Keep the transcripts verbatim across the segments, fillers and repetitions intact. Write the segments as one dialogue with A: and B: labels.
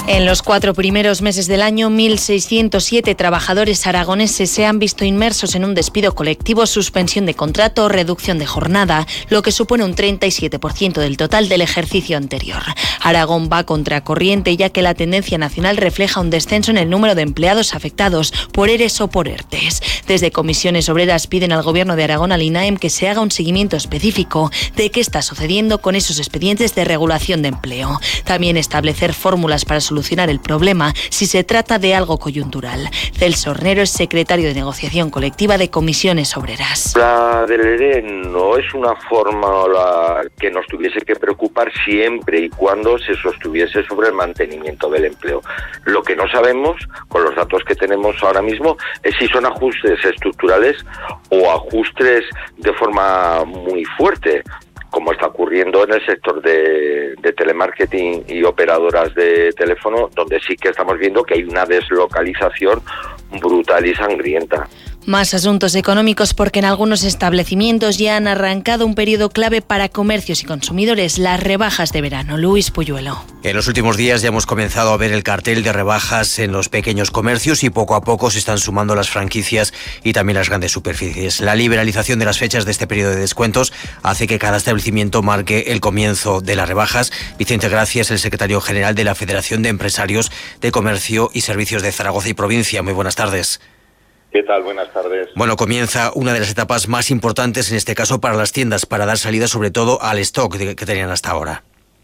A: En los cuatro primeros meses del año, mil seiscientos siete trabajadores aragoneses se han visto inmersos en un despido colectivo, suspensión de contrato o reducción de jornada, lo que supone un treinta y siete por ciento del total del ejercicio anterior. Aragón va contracorriente, ya que la tendencia nacional refleja un descenso en el número de empleados afectados por ERES o por ERTES. Desde Comisiones Obreras piden al Gobierno de Aragón, al INAEM, que se haga un seguimiento específico de qué está sucediendo con esos expedientes de regulación de empleo. También establecer fórmulas para solucionar solucionar el problema si se trata de algo coyuntural. Celso Hornero es secretario de Negociación Colectiva de Comisiones Obreras.
B: La del ERE no es una fórmula que nos tuviese que preocupar siempre y cuando se sostuviese sobre el mantenimiento del empleo. Lo que no sabemos, con los datos que tenemos ahora mismo, es si son ajustes estructurales o ajustes de forma muy fuerte, como está ocurriendo en el sector de, de telemarketing y operadoras de teléfono, donde sí que estamos viendo que hay una deslocalización brutal y sangrienta.
A: Más asuntos económicos, porque en algunos establecimientos ya han arrancado un periodo clave para comercios y consumidores, las rebajas de verano. Luis Puyuelo.
C: En los últimos días ya hemos comenzado a ver el cartel de rebajas en los pequeños comercios y poco a poco se están sumando las franquicias y también las grandes superficies. La liberalización de las fechas de este periodo de descuentos hace que cada establecimiento marque el comienzo de las rebajas. Vicente Gracia es el secretario general de la Federación de Empresarios de Comercio y Servicios de Zaragoza y Provincia. Muy buenas tardes.
D: ¿Qué tal? Buenas tardes.
C: Bueno, comienza una de las etapas más importantes en este caso para las tiendas, para dar salida sobre todo al stock que tenían hasta ahora.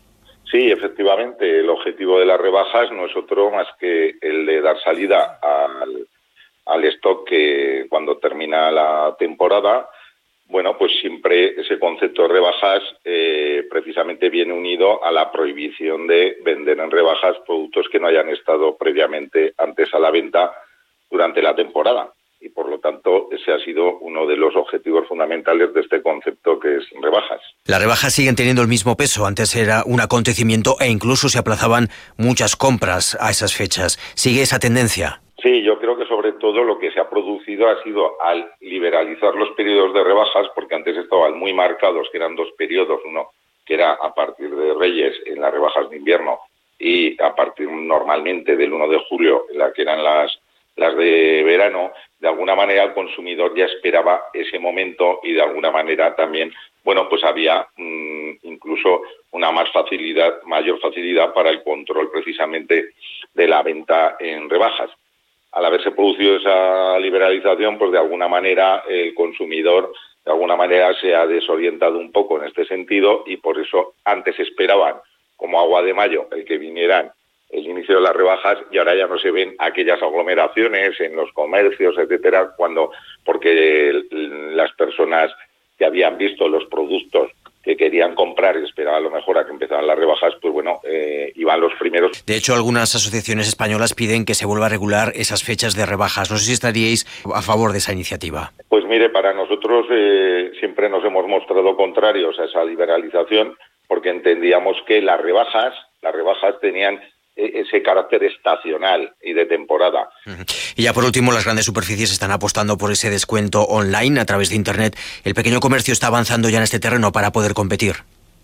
D: Sí, efectivamente, el objetivo de las rebajas no es otro más que el de dar salida al, al stock que cuando termina la temporada, bueno, pues siempre ese concepto de rebajas eh, precisamente viene unido a la prohibición de vender en rebajas productos que no hayan estado previamente antes a la venta durante la temporada. Y por lo tanto ese ha sido uno de los objetivos fundamentales de este concepto, que es rebajas.
C: Las rebajas siguen teniendo el mismo peso. Antes era un acontecimiento e incluso se aplazaban muchas compras a esas fechas. ¿Sigue esa tendencia?
D: Sí, yo creo que sobre todo lo que se ha producido ha sido al liberalizar los periodos de rebajas, porque antes estaban muy marcados, que eran dos periodos, uno que era a partir de Reyes en las rebajas de invierno y a partir normalmente del uno de julio en la que eran las las de verano. De alguna manera el consumidor ya esperaba ese momento y de alguna manera también, bueno, pues había mmm, incluso una más facilidad, mayor facilidad para el control precisamente de la venta en rebajas. Al haberse producido esa liberalización, pues de alguna manera el consumidor de alguna manera se ha desorientado un poco en este sentido y por eso antes esperaban como agua de mayo el que vinieran el inicio de las rebajas y ahora ya no se ven aquellas aglomeraciones en los comercios, etcétera, cuando porque las personas que habían visto los productos que querían comprar y esperaban a lo mejor a que empezaran las rebajas, pues bueno, eh, iban los primeros.
C: De hecho, algunas asociaciones españolas piden que se vuelva a regular esas fechas de rebajas. No sé si estaríais a favor de esa iniciativa.
D: Pues mire, para nosotros eh, siempre nos hemos mostrado contrarios a esa liberalización porque entendíamos que las rebajas, las rebajas tenían ese carácter estacional y de temporada.
C: Uh-huh. Y ya por último, las grandes superficies están apostando por ese descuento online a través de Internet. ¿El pequeño comercio está avanzando ya en este terreno para poder competir?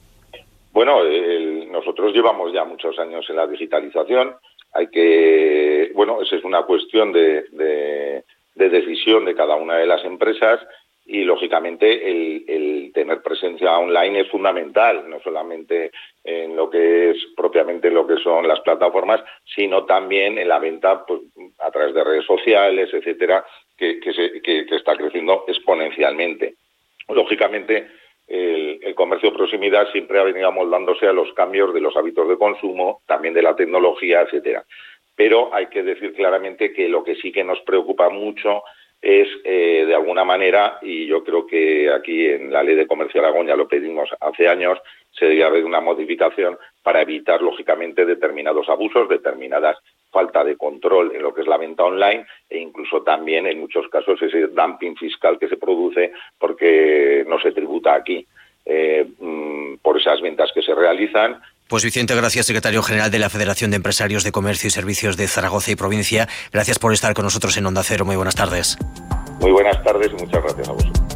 D: Bueno, el, nosotros llevamos ya muchos años en la digitalización. Hay que, bueno, esa es una cuestión de, de, de decisión de cada una de las empresas. Y, lógicamente, el, el tener presencia online es fundamental, no solamente en lo que es propiamente lo que son las plataformas, sino también en la venta pues, a través de redes sociales, etcétera, que, que, se, que, que está creciendo exponencialmente. Lógicamente, el, el comercio de proximidad siempre ha venido amoldándose a los cambios de los hábitos de consumo, también de la tecnología, etcétera. Pero hay que decir claramente que lo que sí que nos preocupa mucho es, eh, de alguna manera, y yo creo que aquí en la Ley de Comercio de Aragón ya lo pedimos hace años, se debería haber una modificación para evitar, lógicamente, determinados abusos, determinadas falta de control en lo que es la venta online e incluso también, en muchos casos, ese dumping fiscal que se produce porque no se tributa aquí eh, por esas ventas que se realizan.
C: Pues Vicente Gracia, secretario general de la Federación de Empresarios de Comercio y Servicios de Zaragoza y Provincia, gracias por estar con nosotros en Onda Cero. Muy buenas tardes.
D: Muy buenas tardes y muchas gracias a vosotros.